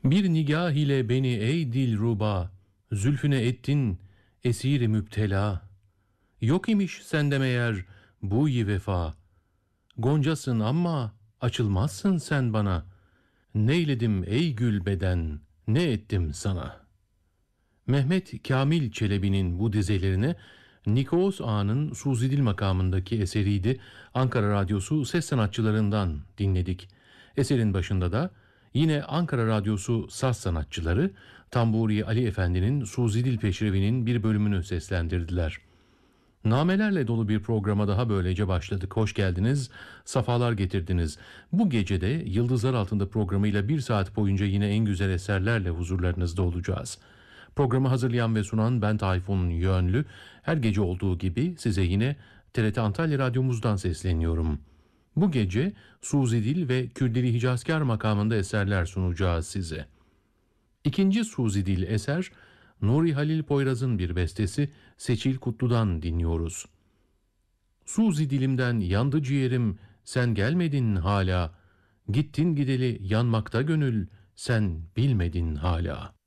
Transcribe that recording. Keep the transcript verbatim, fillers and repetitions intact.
Bir nigah ile beni ey dilruba, zülfüne ettin esiri müptela. Yok imiş sende meğer bu-i vefa, goncasın ama açılmazsın sen bana. Neyledim ey gül beden, ne ettim sana? Mehmet Kamil Çelebi'nin bu dizelerine Nikos Ağa'nın Suzidil makamındaki eseriydi. Ankara Radyosu ses sanatçılarından dinledik. Eserin başında da yine Ankara Radyosu saz sanatçıları Tamburi Ali Efendi'nin Suzidil Peşrevi'nin bir bölümünü seslendirdiler. Namelerle dolu bir programa daha böylece başladık. Hoş geldiniz, safalar getirdiniz. Bu gecede Yıldızlar Altında programıyla bir saat boyunca yine en güzel eserlerle huzurlarınızda olacağız. Programı hazırlayan ve sunan ben Tayfun Yönlü. Her gece olduğu gibi size yine T R T Antalya Radyomuzdan sesleniyorum. Bu gece Suzidil ve Kürdili Hicazkar makamında eserler sunacağız size. İkinci Suzidil eser Nuri Halil Poyraz'ın bir bestesi Seçil Kutlu'dan dinliyoruz. Suzidilimden yandı ciğerim, sen gelmedin hala. Gittin gideli yanmakta gönül, sen bilmedin hala.